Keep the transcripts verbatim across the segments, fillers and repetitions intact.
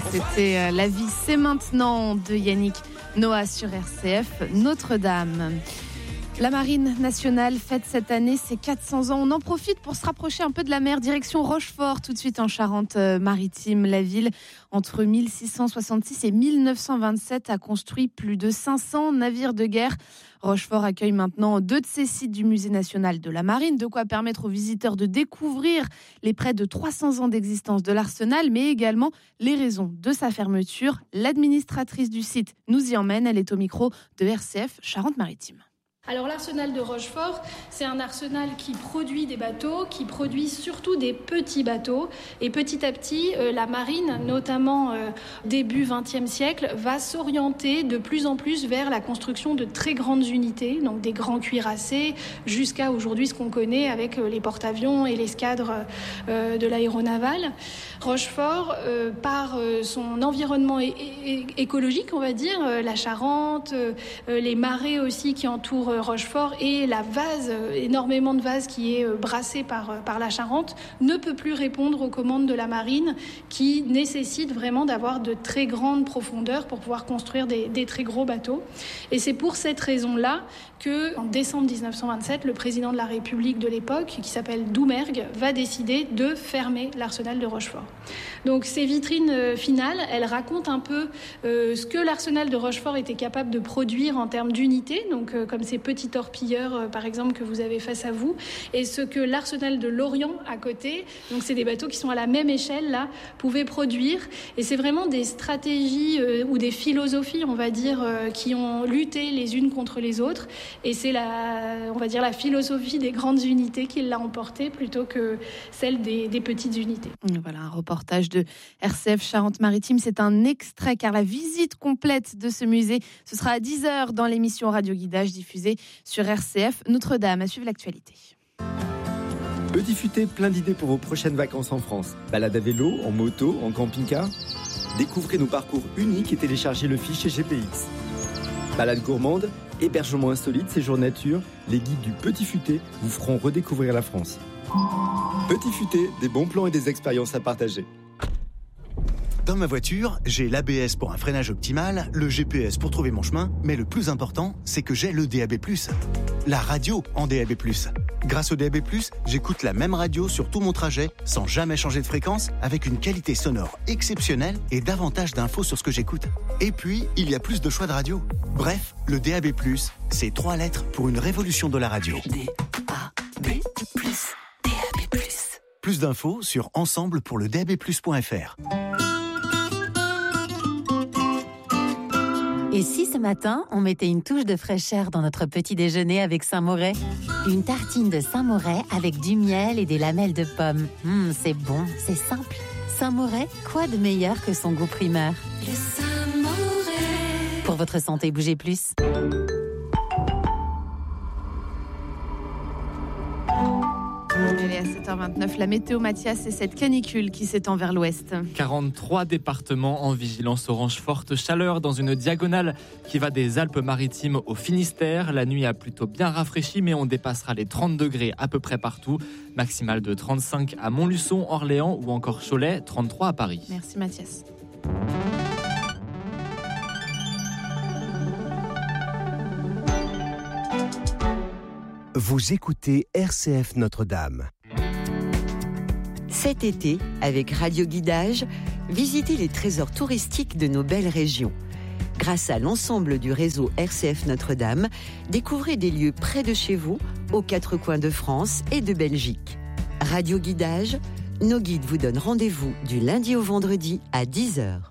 C'était La vie, c'est maintenant de Yannick Noah sur R C F Notre-Dame. La Marine nationale fête cette année ses quatre cents ans. On en profite pour se rapprocher un peu de la mer, direction Rochefort, tout de suite en Charente-Maritime. La ville, entre mille six cent soixante-six et mille neuf cent vingt-sept, a construit plus de cinq cents navires de guerre. Rochefort accueille maintenant deux de ces sites du Musée national de la Marine, de quoi permettre aux visiteurs de découvrir les près de trois cents ans d'existence de l'arsenal, mais également les raisons de sa fermeture. L'administratrice du site nous y emmène, elle est au micro de R C F Charente-Maritime. Alors l'arsenal de Rochefort, c'est un arsenal qui produit des bateaux, qui produit surtout des petits bateaux. Et petit à petit, euh, la marine, notamment euh, début vingtième siècle, va s'orienter de plus en plus vers la construction de très grandes unités, donc des grands cuirassés, jusqu'à aujourd'hui ce qu'on connaît avec euh, les porte-avions et l'escadre euh, de l'aéronaval. Rochefort, euh, par euh, son environnement é- é- écologique, on va dire, euh, la Charente, euh, les marais aussi qui entourent Rochefort et la vase, énormément de vase qui est brassé par, par la Charente, ne peut plus répondre aux commandes de la marine qui nécessite vraiment d'avoir de très grandes profondeurs pour pouvoir construire des, des très gros bateaux. Et c'est pour cette raison-là que, en décembre dix-neuf cent vingt-sept, le président de la République de l'époque, qui s'appelle Doumergue, va décider de fermer l'arsenal de Rochefort. Donc ces vitrines finales, elles racontent un peu euh, ce que l'arsenal de Rochefort était capable de produire en termes d'unités, donc euh, comme ces petits torpilleurs, euh, par exemple, que vous avez face à vous, et ce que l'arsenal de Lorient, à côté, donc c'est des bateaux qui sont à la même échelle, là, pouvait produire. Et c'est vraiment des stratégies euh, ou des philosophies, on va dire, euh, qui ont lutté les unes contre les autres. Et c'est la, on va dire, la philosophie des grandes unités qui l'a emporté plutôt que celle des, des petites unités. Voilà, un reportage de R C F Charente-Maritime. C'est un extrait car la visite complète de ce musée, ce sera à dix heures dans l'émission Radio Guidage diffusée sur R C F Notre-Dame. À suivre l'actualité. Petit Futé, plein d'idées pour vos prochaines vacances en France. Balade à vélo, en moto, en camping-car. Découvrez nos parcours uniques et téléchargez le fichier G P X. Balade gourmande, hébergement insolite, séjour nature, les guides du Petit Futé vous feront redécouvrir la France. Petit Futé, des bons plans et des expériences à partager. Dans ma voiture, j'ai l'A B S pour un freinage optimal, le G P S pour trouver mon chemin, mais le plus important, c'est que j'ai le D A B plus. La radio en D A B plus. Grâce au D A B plus, j'écoute la même radio sur tout mon trajet, sans jamais changer de fréquence, avec une qualité sonore exceptionnelle et davantage d'infos sur ce que j'écoute. Et puis, il y a plus de choix de radio. Bref, le D A B plus, c'est trois lettres pour une révolution de la radio. D A B plus, D A B plus. Plus d'infos sur ensemble pour le D A B plus point F R. Et si ce matin, on mettait une touche de fraîcheur dans notre petit déjeuner avec Saint-Moret ? Une tartine de Saint-Moret avec du miel et des lamelles de pommes. Mmh, c'est bon, c'est simple. Saint-Moret, quoi de meilleur que son goût primeur ? Le Saint-Moret. Pour votre santé, bougez plus. Allez, à sept heures vingt-neuf, la météo, Mathias, c'est cette canicule qui s'étend vers l'ouest. quarante-trois départements en vigilance orange forte chaleur dans une diagonale qui va des Alpes-Maritimes au Finistère. La nuit a plutôt bien rafraîchi, mais on dépassera les trente degrés à peu près partout. Maximale de trente-cinq à Montluçon, Orléans ou encore Cholet, trente-trois à Paris. Merci Mathias. Vous écoutez R C F Notre-Dame. Cet été, avec Radio Guidage, visitez les trésors touristiques de nos belles régions. Grâce à l'ensemble du réseau R C F Notre-Dame, découvrez des lieux près de chez vous, aux quatre coins de France et de Belgique. Radio Guidage, nos guides vous donnent rendez-vous du lundi au vendredi à dix heures.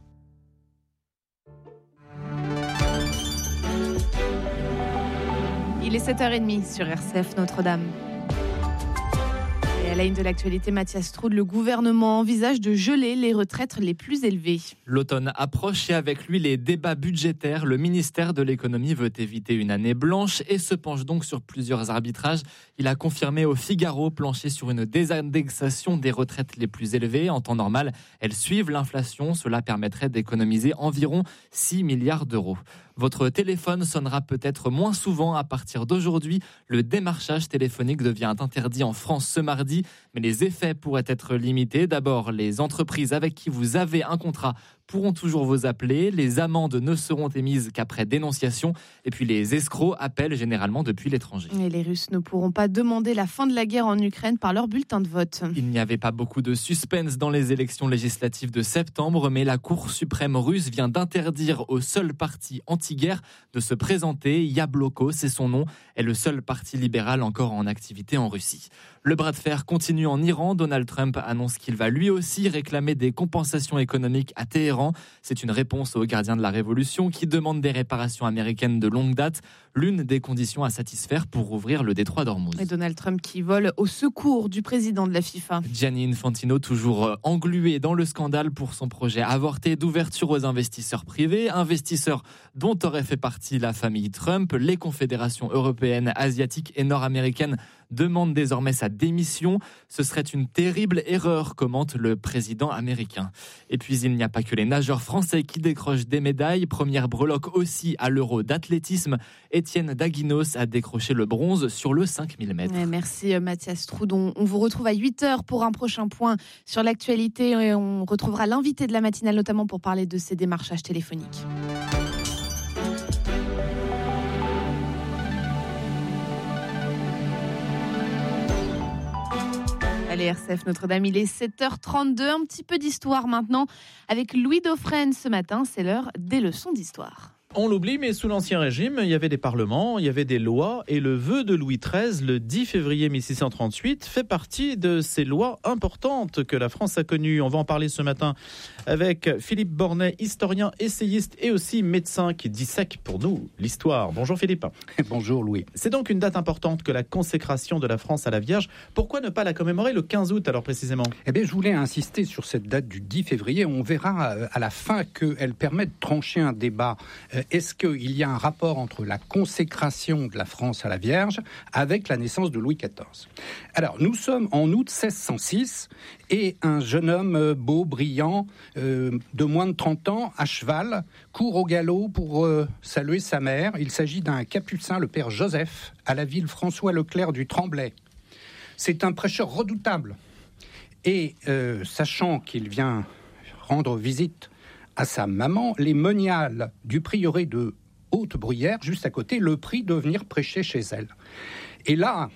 Il est sept heures trente sur R C F Notre-Dame. Et à la une de l'actualité, Mathias Strud, le gouvernement envisage de geler les retraites les plus élevées. L'automne approche et avec lui les débats budgétaires. Le ministère de l'économie veut éviter une année blanche et se penche donc sur plusieurs arbitrages. Il a confirmé au Figaro plancher sur une désindexation des retraites les plus élevées. En temps normal, elles suivent l'inflation. Cela permettrait d'économiser environ six milliards d'euros. Votre téléphone sonnera peut-être moins souvent à partir d'aujourd'hui. Le démarchage téléphonique devient interdit en France ce mardi, mais les effets pourraient être limités. D'abord, les entreprises avec qui vous avez un contrat pourront toujours vous appeler. Les amendes ne seront émises qu'après dénonciation. Et puis les escrocs appellent généralement depuis l'étranger. Et les Russes ne pourront pas demander la fin de la guerre en Ukraine par leur bulletin de vote. Il n'y avait pas beaucoup de suspense dans les élections législatives de septembre, mais la Cour suprême russe vient d'interdire au seul parti anti-guerre de se présenter. Yabloko, c'est son nom, est le seul parti libéral encore en activité en Russie. Le bras de fer continue en Iran. Donald Trump annonce qu'il va lui aussi réclamer des compensations économiques à Téhéran. C'est une réponse aux gardiens de la révolution qui demandent des réparations américaines de longue date, l'une des conditions à satisfaire pour ouvrir le détroit d'Ormuz. Et Donald Trump qui vole au secours du président de la FIFA. Gianni Infantino, toujours englué dans le scandale pour son projet avorté d'ouverture aux investisseurs privés, investisseurs dont aurait fait partie la famille Trump. Les confédérations européennes, asiatiques et nord-américaines demandent désormais sa démission. Ce serait une terrible erreur, commente le président américain. Et puis il n'y a pas que les nageurs français qui décrochent des médailles. Première breloque aussi à l'Euro d'athlétisme. Étienne Daguinos a décroché le bronze sur le cinq mille mètres. Merci Mathias Troudon. On vous retrouve à huit heures pour un prochain point sur l'actualité. Et on retrouvera l'invité de la matinale notamment pour parler de ces démarchages téléphoniques. Allez, R C F Notre-Dame, il est sept heures trente-deux. Un petit peu d'histoire maintenant avec Louis Dauphren ce matin. C'est l'heure des leçons d'histoire. On l'oublie, mais sous l'Ancien Régime, il y avait des parlements, il y avait des lois, et le vœu de Louis treize, le dix février mille six cent trente-huit, fait partie de ces lois importantes que la France a connues. On va en parler ce matin avec Philippe Bornet, historien, essayiste et aussi médecin qui dissèque pour nous l'histoire. Bonjour Philippe. Bonjour Louis. C'est donc une date importante que la consécration de la France à la Vierge. Pourquoi ne pas la commémorer le quinze août alors précisément ? Eh bien, je voulais insister sur cette date du dix février. On verra à la fin qu'elle permet de trancher un débat. Est-ce qu'il y a un rapport entre la consécration de la France à la Vierge avec la naissance de Louis quatorze ? Alors, nous sommes en août seize cent six et un jeune homme beau, brillant, euh, de moins de trente ans, à cheval, court au galop pour euh, saluer sa mère. Il s'agit d'un capucin, le père Joseph, à la ville François Leclerc du Tremblay. C'est un prêcheur redoutable. Et euh, sachant qu'il vient rendre visite à sa maman, les moniales du prieuré de Haute-Bruyère, juste à côté, le prient de venir prêcher chez elle. Et là,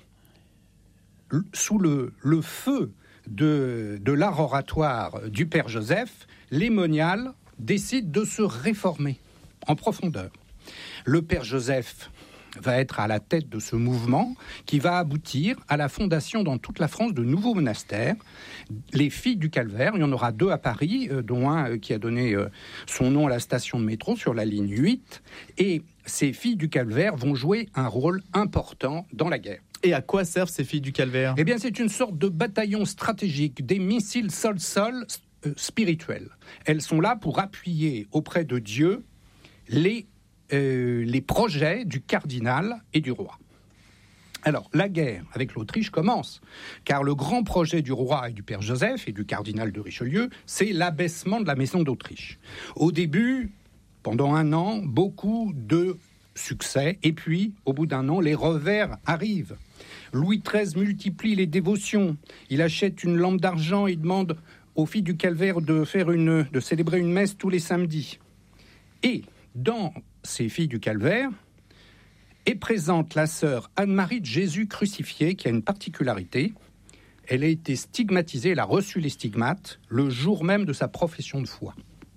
sous le, le feu de, de l'art oratoire du père Joseph, les moniales décident de se réformer en profondeur. Le père Joseph va être à la tête de ce mouvement qui va aboutir à la fondation dans toute la France de nouveaux monastères. Les Filles du Calvaire, il y en aura deux à Paris, euh, dont un euh, qui a donné euh, son nom à la station de métro sur la ligne huit. Et ces Filles du Calvaire vont jouer un rôle important dans la guerre. Et à quoi servent ces Filles du Calvaire ? Eh bien, c'est une sorte de bataillon stratégique, des missiles sol-sol euh, spirituels. Elles sont là pour appuyer auprès de Dieu les Euh, les projets du cardinal et du roi. Alors, la guerre avec l'Autriche commence, car le grand projet du roi et du père Joseph et du cardinal de Richelieu, c'est l'abaissement de la maison d'Autriche. Au début, pendant un an, beaucoup de succès, et puis, au bout d'un an, les revers arrivent. Louis treize multiplie les dévotions. Il achète une lampe d'argent et demande aux Filles du Calvaire de, faire une, de célébrer une messe tous les samedis. Et dans ces Filles du Calvaire est présente la sœur Anne-Marie de Jésus crucifié, qui a une particularité. Elle a été stigmatisée, elle a reçu les stigmates le jour même de sa profession de foi.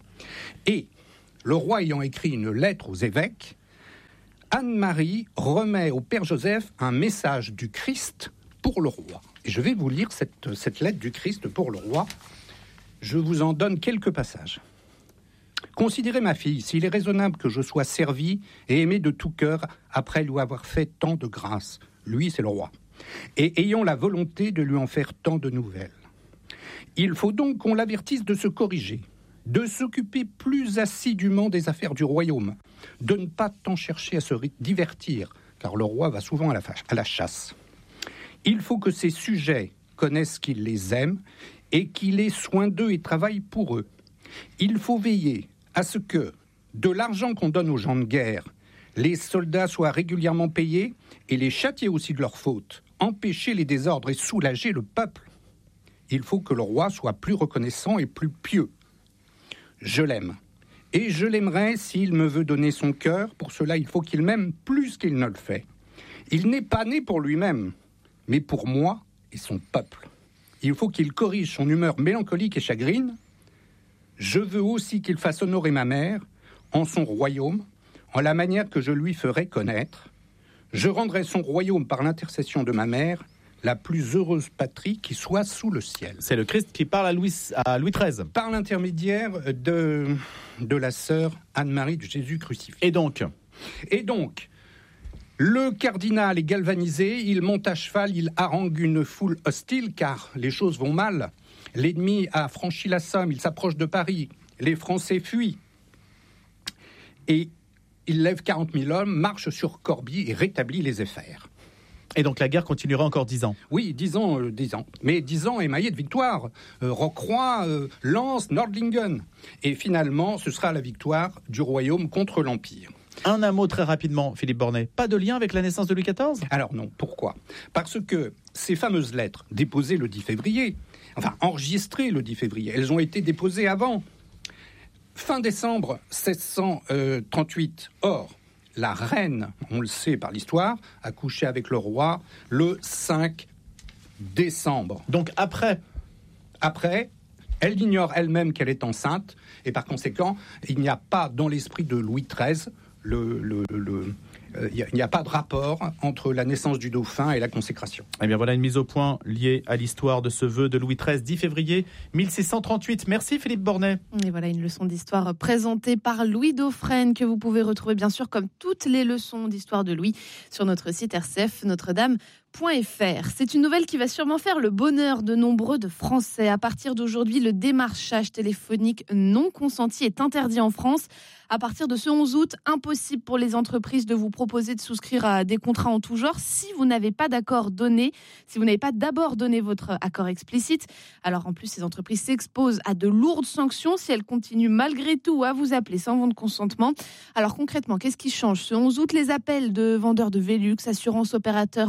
Et le roi ayant écrit une lettre aux évêques, Anne-Marie remet au père Joseph un message du Christ pour le roi. Et je vais vous lire cette, cette lettre du Christ pour le roi. Je vous en donne quelques passages. Considérez ma fille, s'il est raisonnable que je sois servi et aimé de tout cœur après lui avoir fait tant de grâce. Lui, c'est le roi. Et ayons la volonté de lui en faire tant de nouvelles. Il faut donc qu'on l'avertisse de se corriger, de s'occuper plus assidûment des affaires du royaume, de ne pas tant chercher à se divertir, car le roi va souvent à la, à la chasse. Il faut que ses sujets connaissent qu'il les aime et qu'il ait soin d'eux et travaille pour eux. Il faut veiller à ce que, de l'argent qu'on donne aux gens de guerre, les soldats soient régulièrement payés et les châtier aussi de leurs fautes, empêcher les désordres et soulager le peuple. il faut que le roi soit plus reconnaissant et plus pieux. Je l'aime. Et je l'aimerai s'il me veut donner son cœur. Pour cela, il faut qu'il m'aime plus qu'il ne le fait. Il n'est pas né pour lui-même, mais pour moi et son peuple. Il faut qu'il corrige son humeur mélancolique et chagrine. Je veux aussi qu'il fasse honorer ma mère en son royaume, en la manière que je lui ferai connaître. Je rendrai son royaume par l'intercession de ma mère, la plus heureuse patrie qui soit sous le ciel. C'est le Christ qui parle à Louis, à Louis treize. Par l'intermédiaire de, de la sœur Anne-Marie de Jésus crucifié. Et donc Et donc, le cardinal est galvanisé, il monte à cheval, il harangue une foule hostile, car les choses vont mal. L'ennemi a franchi la Somme, il s'approche de Paris, les Français fuient. Et il lève quarante mille hommes, marche sur Corbie et rétablit les affaires. Et donc la guerre continuera encore dix ans. Oui, dix ans, euh, dix ans. Mais dix ans émaillés de victoires. Euh, Rocroi, euh, Lens, Nordlingen. Et finalement, ce sera la victoire du royaume contre l'Empire. Un, un mot très rapidement, Philippe Bornet. Pas de lien avec la naissance de Louis quatorze ? Alors non, pourquoi ? Parce que ces fameuses lettres déposées le dix février, enfin enregistrées le dix février, elles ont été déposées avant. Fin décembre seize cent trente-huit. Or, la reine, on le sait par l'histoire, a couché avec le roi le cinq décembre. Donc après Après, elle ignore elle-même qu'elle est enceinte, et par conséquent, il n'y a pas dans l'esprit de Louis treize, le, le, le, euh, il n'y a pas de rapport entre la naissance du dauphin et la consécration. Eh bien voilà une mise au point liée à l'histoire de ce vœu de Louis treize, dix février mille six cent trente-huit. Merci Philippe Bornet. Et voilà une leçon d'histoire présentée par Louis Dauphren, que vous pouvez retrouver bien sûr comme toutes les leçons d'histoire de Louis sur notre site R C F Notre-Dame point F R. C'est une nouvelle qui va sûrement faire le bonheur de nombreux de Français. À partir d'aujourd'hui, le démarchage téléphonique non consenti est interdit en France. À partir de ce onze août, impossible pour les entreprises de vous proposer de souscrire à des contrats en tout genre si vous n'avez pas d'accord donné, si vous n'avez pas d'abord donné votre accord explicite. Alors en plus, ces entreprises s'exposent à de lourdes sanctions si elles continuent malgré tout à vous appeler sans votre consentement. Alors concrètement, qu'est-ce qui change ? Ce onze août, les appels de vendeurs de Velux, assurances, opérateurs,